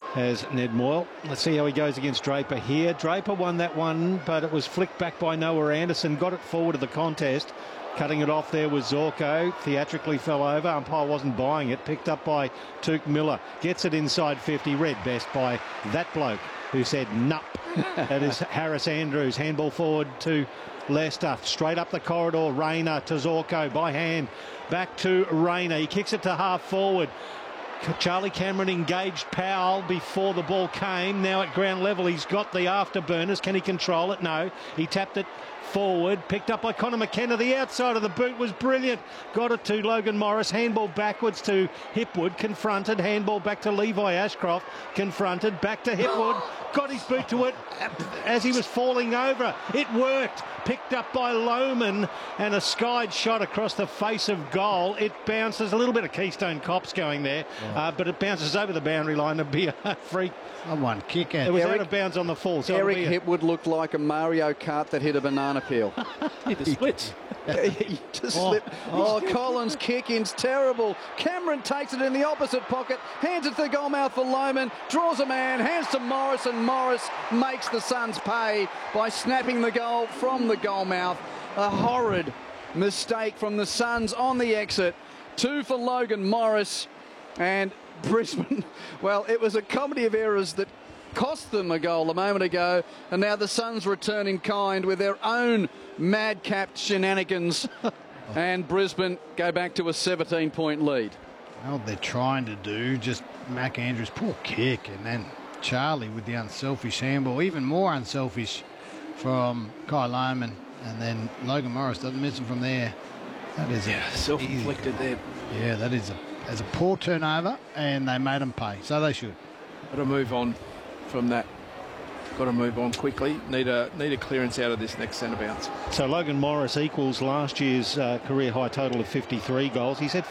has Ned Moyle. Let's see how he goes against Draper here. Draper won that one, but it was flicked back by Noah Anderson. Got it forward of the contest. Cutting it off there was Zorko. Theatrically fell over. Umpire wasn't buying it. Picked up by Touk Miller. Gets it inside 50. Read best by that bloke who said nup. That is Harris Andrews. Handball forward to Leicester. Straight up the corridor. Rayner to Zorko by hand. Back to Rayner. He kicks it to half forward. Charlie Cameron engaged Powell before the ball came. Now at ground level, he's got the afterburners. Can he control it? No. He tapped it forward. Picked up by Conor McKenna. The outside of the boot was brilliant. Got it to Logan Morris. Handball backwards to Hipwood. Confronted. Handball back to Levi Ashcroft. Confronted. Back to Hipwood. Got his boot to it as he was falling over. It worked. Picked up by Lohmann and a skied shot across the face of goal. It bounces. A little bit of Keystone Cops going there, but it bounces over the boundary line to be a free. One kick out. It was out of bounds on the full. So Eric Hipwood looked like a Mario Kart that hit a banana peel. He just splits. He just slipped. Oh, Collins' kick-in's terrible. Cameron takes it in the opposite pocket, hands it to the goalmouth for Lohmann, draws a man, hands to Morris, and Morris makes the Suns pay by snapping the goal from the goalmouth. A horrid mistake from the Suns on the exit. 2 for Logan Morris, and Brisbane, well, it was a comedy of errors that cost them a goal a moment ago, and now the Suns return in kind with their own madcap shenanigans, and Brisbane go back to a 17-point lead. What they're trying to do, just Mac Andrews, poor kick, and then Charlie with the unselfish handball, even more unselfish from Kai Lohmann, and then Logan Morris doesn't miss him from there. That is self-inflicted there. Yeah, that is a poor turnover, and they made them pay, so they should. Got to move on from that. Got to move on quickly. Need a clearance out of this next centre bounce. So Logan Morris equals last year's career high total of 53 goals. He's had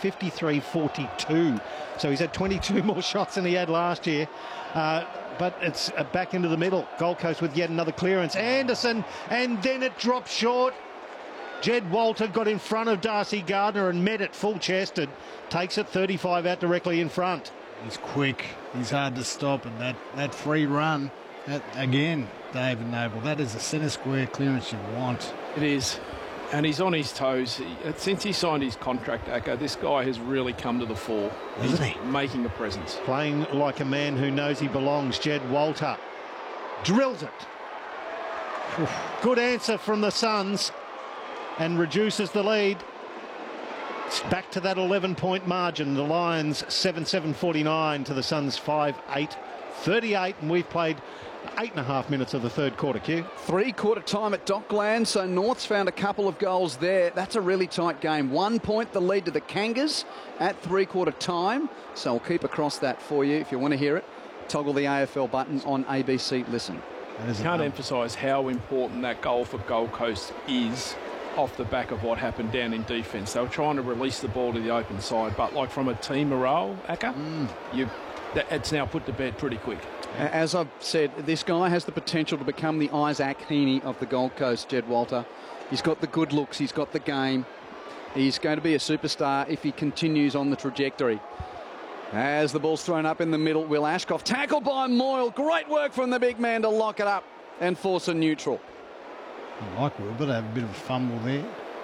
53-42. So he's had 22 more shots than he had last year. But it's back into the middle. Gold Coast with yet another clearance. Anderson, and then it dropped short. Jed Walter got in front of Darcy Gardner and met it full-chested. Takes it 35 out directly in front. He's quick. He's hard to stop. And that free run, that again, David Noble, that is a centre square clearance you want. It is. And he's on his toes. Since he signed his contract, Acca, this guy has really come to the fore. Isn't he? Making a presence. Playing like a man who knows he belongs. Jed Walter drills it. Good answer from the Suns and reduces the lead. It's back to that 11-point margin. The Lions 7-7-49 to the Suns 5-8-38, and we've played 8.5 minutes of the third quarter, Q. 3-quarter time at Dockland, so North's found a couple of goals there. That's a really tight game. 1 point the lead to the Kangas at 3-quarter time, so I'll keep across that for you if you want to hear it. Toggle the AFL button on ABC Listen. Can't emphasise how important that goal for Gold Coast is off the back of what happened down in defence. They were trying to release the ball to the open side, but like from a team morale, Acca, it's now put to bed pretty quick. As I've said, this guy has the potential to become the Isaac Heaney of the Gold Coast, Jed Walter. He's got the good looks, he's got the game. He's going to be a superstar if he continues on the trajectory. As the ball's thrown up in the middle, Will Ashcroft tackled by Moyle. Great work from the big man to lock it up and force a neutral. I like Will, but have a bit of a fumble there.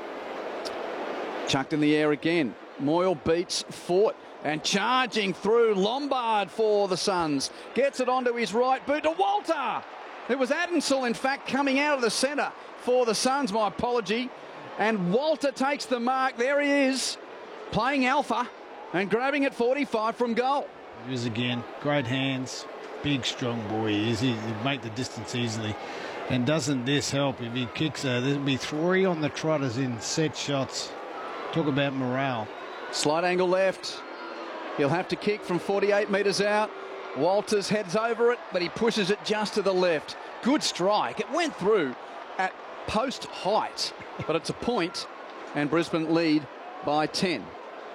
Chucked in the air again. Moyle beats Fort and charging through Lombard for the Suns. Gets it onto his right boot to Walter. It was Adensel, in fact, coming out of the centre for the Suns, my apology. And Walter takes the mark. There he is, playing alpha and grabbing at 45 from goal. He is again. Great hands. Big, strong boy he is. He'll make the distance easily. And doesn't this help if he kicks her? There'll be 3 on the trotters in set shots. Talk about morale. Slight angle left. He'll have to kick from 48 metres out. Walters heads over it, but he pushes it just to the left. Good strike. It went through at post height, but it's a point, and Brisbane lead by 10.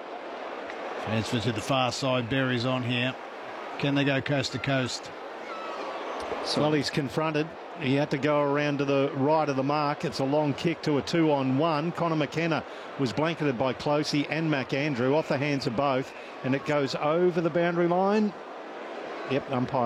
Transfer to the far side. Berry's on here. Can they go coast to coast? Well, he's confronted. He had to go around to the right of the mark. It's a long kick to a 2-on-1. Conor McKenna was blanketed by Closey and Mac Andrew off the hands of both, and it goes over the boundary line. Yep, umpire.